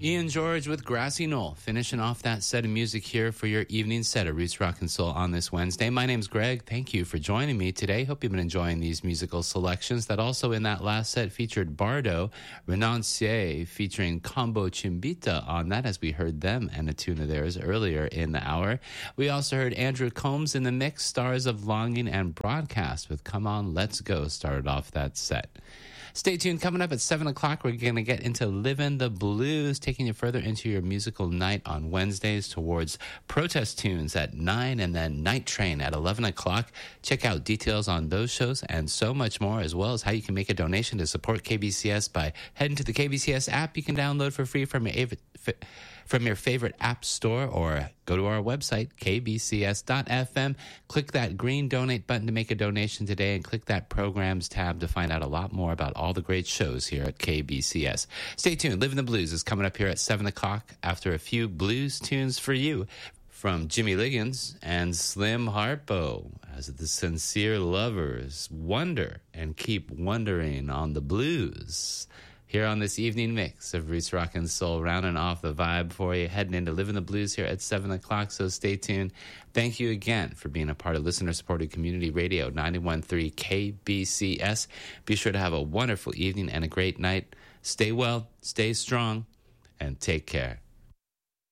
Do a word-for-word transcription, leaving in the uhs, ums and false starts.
Ian George with Grassy Knoll, finishing off that set of music here for your evening set of Roots Rock and Soul on this Wednesday. My name's Greg. Thank you for joining me today. Hope you've been enjoying these musical selections that also in that last set featured Bardo, Renancier featuring Combo Chimbita on that as we heard them and a tune of theirs earlier in the hour. We also heard Andrew Combs in the mix, Stars of Longing and Broadcast with Come On, Let's Go started off that set. Stay tuned. Coming up at seven o'clock, we're going to get into Livin' the Blues, taking you further into your musical night on Wednesdays towards protest tunes at nine and then Night Train at eleven o'clock. Check out details on those shows and so much more, as well as how you can make a donation to support K B C S by heading to the K B C S app you can download for free from your from your favorite app store, or go to our website, k b c s dot f m. Click that green donate button to make a donation today, and click that programs tab to find out a lot more about all the great shows here at K B C S. Stay tuned. Livin' the Blues is coming up here at seven o'clock after a few blues tunes for you from Jimmy Liggins and Slim Harpo as the sincere lovers wonder and keep wondering on the blues. Here on this evening mix of Roots Rock and Soul, rounding off the vibe for you, heading into Livin' the Blues here at seven o'clock, so stay tuned. Thank you again for being a part of listener-supported community radio, ninety-one point three K B C S. Be sure to have a wonderful evening and a great night. Stay well, stay strong, and take care.